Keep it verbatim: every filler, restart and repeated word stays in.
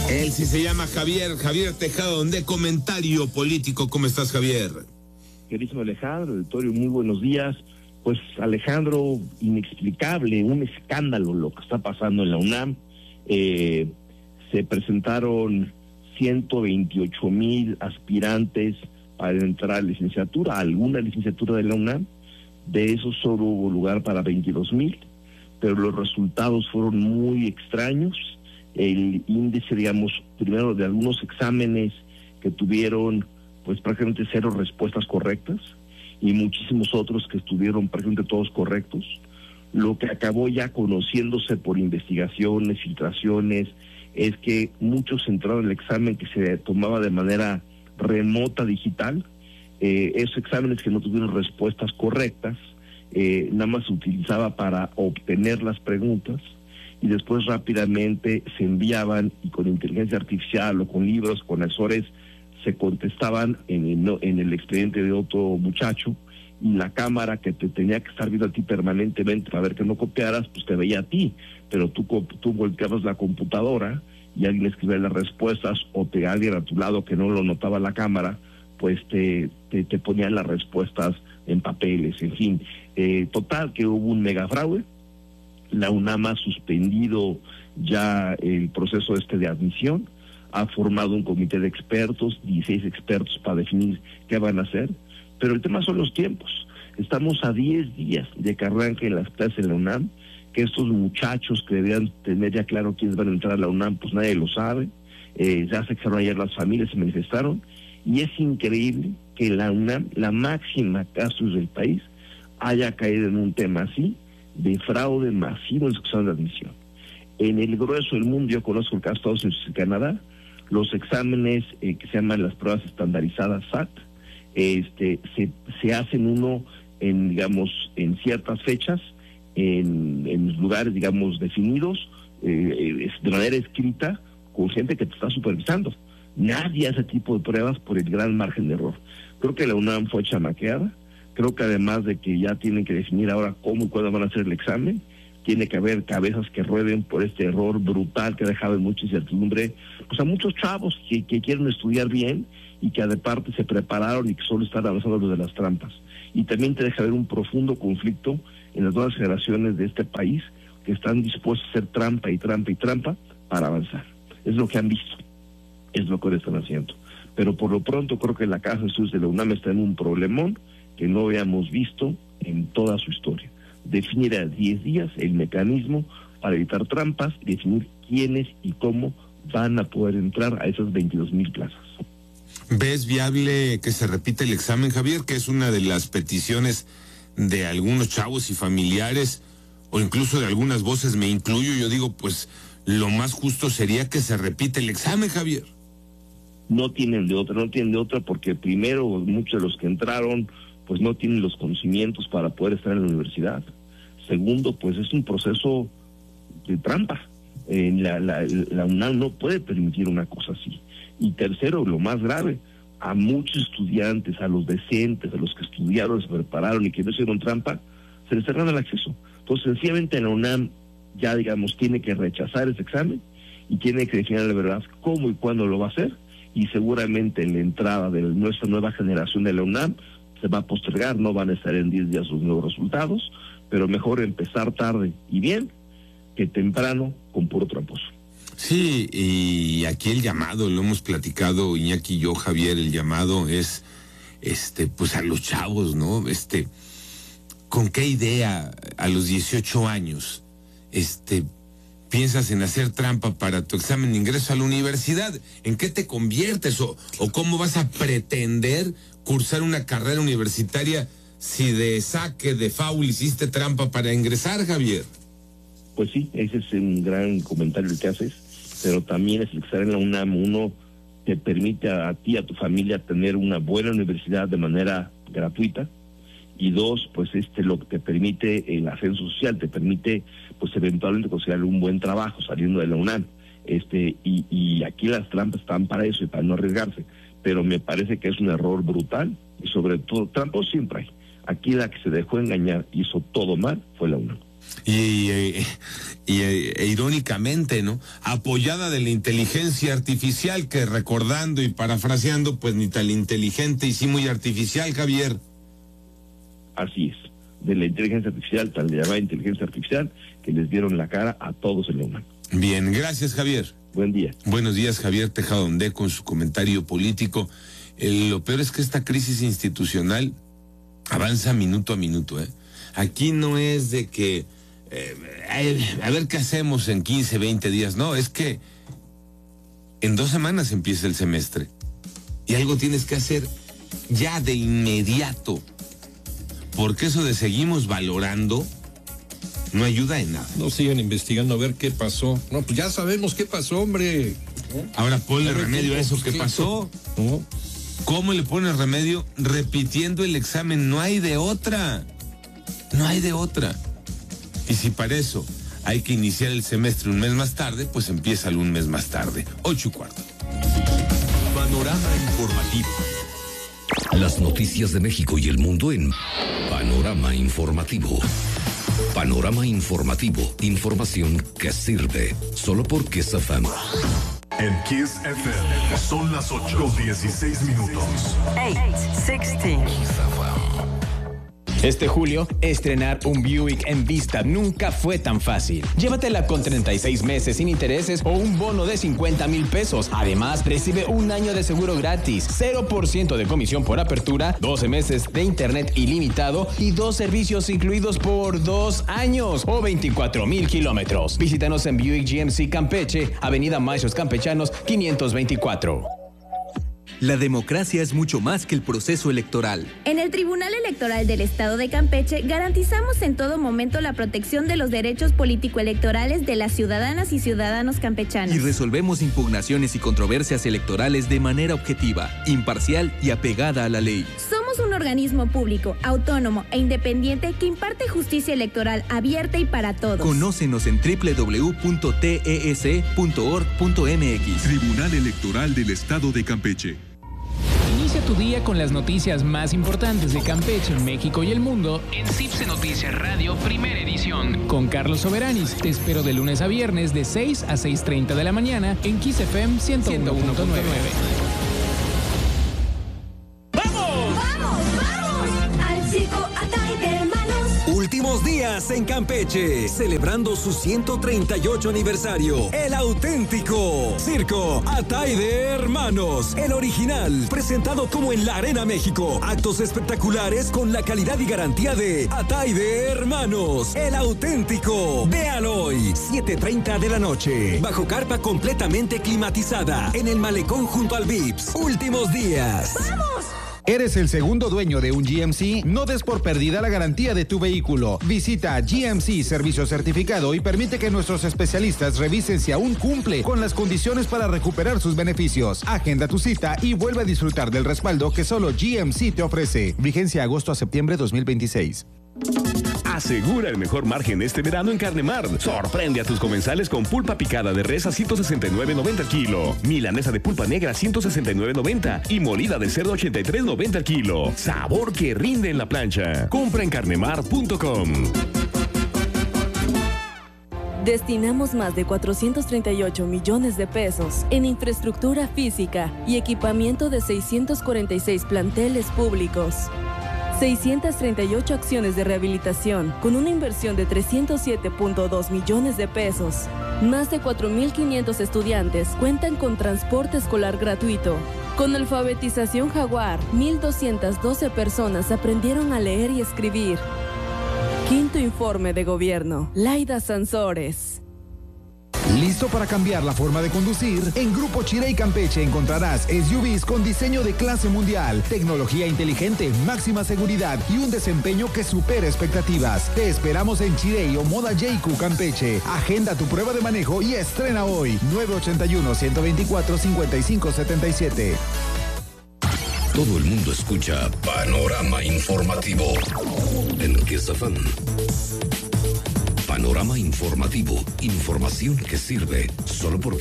Él sí se llama Javier, Javier Tejado, de Comentario Político. ¿Cómo estás, Javier? Querísimo Alejandro, auditorio, muy buenos días. Pues, Alejandro, inexplicable, un escándalo lo que está pasando en la UNAM. Eh, se presentaron ciento veintiocho mil aspirantes para entrar a licenciatura, a alguna licenciatura de la UNAM. De esos solo hubo lugar para veintidós mil, pero los resultados fueron muy extraños. El índice, digamos, primero de algunos exámenes que tuvieron pues prácticamente cero respuestas correctas y muchísimos otros que estuvieron prácticamente todos correctos, lo que acabó ya conociéndose por investigaciones, filtraciones, es que muchos entraron al examen que se tomaba de manera remota, digital, eh, esos exámenes que no tuvieron respuestas correctas, eh, nada más se utilizaba para obtener las preguntas, y después rápidamente se enviaban y con inteligencia artificial o con libros, con asesores, se contestaban en el, en el expediente de otro muchacho, y la cámara que te tenía que estar viendo a ti permanentemente para ver que no copiaras, pues te veía a ti, pero tú, tú volteabas la computadora y alguien escribía las respuestas, o te alguien a tu lado que no lo notaba la cámara, pues te, te, te ponían las respuestas en papeles, en fin. Eh, total, que hubo un mega fraude. La UNAM ha suspendido ya el proceso este de admisión, ha formado un comité de expertos, dieciséis expertos para definir qué van a hacer, pero el tema son los tiempos. Estamos a diez días de que arranquen las clases en la UNAM, que estos muchachos que debían tener ya claro quiénes van a entrar a la UNAM, pues nadie lo sabe. Eh, ya se quedaron ayer las familias, se manifestaron, y es increíble que la UNAM, la máxima casa del país, haya caído en un tema así, de fraude masivo en su examen de admisión. En el grueso del mundo, yo conozco el caso de Estados Unidos y Canadá, los exámenes eh, que se llaman las pruebas estandarizadas S A T, este, se, se hacen uno en, digamos, en ciertas fechas, en, en lugares, digamos, definidos, eh, de manera escrita, con gente que te está supervisando. Nadie hace ese tipo de pruebas por el gran margen de error. Creo que la UNAM fue chamaqueada. Creo que además de que ya tienen que definir ahora cómo y cuándo van a hacer el examen, tiene que haber cabezas que rueden por este error brutal que ha dejado en mucha incertidumbre pues a muchos chavos que, que quieren estudiar bien y que aparte se prepararon y que solo están avanzando los de las trampas. Y también te deja ver un profundo conflicto en las nuevas generaciones de este país que están dispuestos a hacer trampa y trampa y trampa para avanzar. Es lo que han visto, es lo que ahora están haciendo. Pero por lo pronto creo que la Casa de Estudios de la UNAM está en un problemón que no habíamos visto en toda su historia. Definir a diez días el mecanismo para evitar trampas y definir quiénes y cómo van a poder entrar a esas veintidós mil plazas. ¿Ves viable que se repita el examen, Javier? Que es una de las peticiones de algunos chavos y familiares, o incluso de algunas voces, me incluyo. Yo digo, pues lo más justo sería que se repita el examen, Javier. No tienen de otra, no tienen de otra porque primero muchos de los que entraron pues no tienen los conocimientos para poder estar en la universidad. Segundo, pues es un proceso de trampa. Eh, la, la, la UNAM no puede permitir una cosa así. Y tercero, lo más grave, a muchos estudiantes, a los decentes, a los que estudiaron, se prepararon y que no hicieron trampa, se les cerraron el acceso. Entonces, sencillamente la UNAM ya, digamos, tiene que rechazar ese examen y tiene que definir la verdad cómo y cuándo lo va a hacer, y seguramente en la entrada de nuestra nueva generación de la UNAM se va a postergar, no van a estar en diez días los nuevos resultados, pero mejor empezar tarde y bien que temprano con puro tramposo. Sí, y aquí el llamado, lo hemos platicado Iñaki y yo, Javier, el llamado es, este, pues a los chavos, ¿no? Este, ¿con qué idea a los dieciocho años, este, piensas en hacer trampa para tu examen de ingreso a la universidad? ¿En qué te conviertes o, o cómo vas a pretender cursar una carrera universitaria si de saque, de foul, hiciste trampa para ingresar, Javier? Pues sí, ese es un gran comentario el que haces, pero también es el que estar en la UNAM, uno te permite a, a ti, a tu familia, tener una buena universidad de manera gratuita, y dos, pues este lo que te permite el ascenso social, te permite pues eventualmente conseguir un buen trabajo saliendo de la UNAM, este y, y aquí las trampas están para eso y para no arriesgarse, pero me parece que es un error brutal, y sobre todo, trampas siempre hay. Aquí la que se dejó engañar, hizo todo mal, fue la UNAM. Y, y, y e, irónicamente, ¿no? Apoyada de la inteligencia artificial, que recordando y parafraseando, pues ni tan inteligente y sí muy artificial, Javier. Así es, de la inteligencia artificial, tal llamada inteligencia artificial, que les dieron la cara a todos en la UNAM. Bien, gracias, Javier. Buen día. Buenos días, Javier Tejada Ondé, con su comentario político. El, lo peor es que esta crisis institucional avanza minuto a minuto, ¿eh? Aquí no es de que, eh, a ver qué hacemos en quince, veinte días, no, es que en dos semanas empieza el semestre y algo tienes que hacer ya de inmediato, porque eso de seguimos valorando no ayuda en nada. No sigan investigando a ver qué pasó. No, pues ya sabemos qué pasó, hombre. ¿No? Ahora ponle remedio a eso que pasó. ¿No? ¿Cómo le pones remedio? Repitiendo el examen, no hay de otra. No hay de otra. Y si para eso hay que iniciar el semestre un mes más tarde, pues empieza un mes más tarde. Ocho y cuarto. Panorama informativo. Las noticias de México y el mundo en Panorama Informativo. Panorama Informativo. Información que sirve. Solo por Kiss F M. En Kiss F M son las ocho con dieciséis minutos. ocho, dieciséis. Este julio, estrenar un Buick Envista nunca fue tan fácil. Llévatela con treinta y seis meses sin intereses o un bono de cincuenta mil pesos. Además, recibe un año de seguro gratis, cero por ciento de comisión por apertura, doce meses de internet ilimitado y dos servicios incluidos por dos años o veinticuatro mil kilómetros. Visítanos en Buick G M C Campeche, Avenida Maestros Campechanos, quinientos veinticuatro. La democracia es mucho más que el proceso electoral. En el Tribunal Electoral del Estado de Campeche garantizamos en todo momento la protección de los derechos político-electorales de las ciudadanas y ciudadanos campechanos. Y resolvemos impugnaciones y controversias electorales de manera objetiva, imparcial y apegada a la ley. Somos un organismo público, autónomo e independiente que imparte justicia electoral abierta y para todos. Conócenos en doble u doble u doble u punto t e s punto org punto m x. Tribunal Electoral del Estado de Campeche. Inicia tu día con las noticias más importantes de Campeche, México y el mundo en Cipse Noticias Radio, primera edición. Con Carlos Soberanis, te espero de lunes a viernes de seis a seis treinta de la mañana en Kiss F M ciento uno punto nueve. ¡Vamos! ¡Vamos, vamos! Al circo Atay de Hermanos. Últimos días en Campeche, celebrando su ciento treinta y ocho aniversario. El auténtico Circo Atay de Hermanos, el original, presentado como en la Arena México. Actos espectaculares con la calidad y garantía de Atay de Hermanos, el auténtico. Véalo hoy, siete treinta de la noche, bajo carpa completamente climatizada, en el malecón junto al Vips. Últimos días. ¡Vamos! ¿Eres el segundo dueño de un G M C? No des por perdida la garantía de tu vehículo. Visita G M C Servicio Certificado y permite que nuestros especialistas revisen si aún cumple con las condiciones para recuperar sus beneficios. Agenda tu cita y vuelve a disfrutar del respaldo que solo G M C te ofrece. Vigencia agosto a septiembre dos mil veintiséis. Asegura el mejor margen este verano en Carnemar. Sorprende a tus comensales con pulpa picada de res a ciento sesenta y nueve noventa el kilo, milanesa de pulpa negra a ciento sesenta y nueve noventa y molida de cerdo ochenta y tres noventa el kilo. Sabor que rinde en la plancha. Compra en carnemar punto com. Destinamos más de cuatrocientos treinta y ocho millones de pesos en infraestructura física y equipamiento de seiscientos cuarenta y seis planteles públicos. seiscientas treinta y ocho acciones de rehabilitación con una inversión de trescientos siete punto dos millones de pesos. Más de cuatro mil quinientos estudiantes cuentan con transporte escolar gratuito. Con alfabetización Jaguar, mil doscientas doce personas aprendieron a leer y escribir. Quinto informe de gobierno. Laida Sansores. ¿Listo para cambiar la forma de conducir? En Grupo Chirey Campeche encontrarás S U Vs con diseño de clase mundial, tecnología inteligente, máxima seguridad y un desempeño que supera expectativas. Te esperamos en Chirey o Moda J Q Campeche. Agenda tu prueba de manejo y estrena hoy. nueve ochenta y uno, ciento veinticuatro, cincuenta y cinco setenta y siete. Todo el mundo escucha Panorama Informativo en Kiss F M. Panorama Informativo. Información que sirve solo por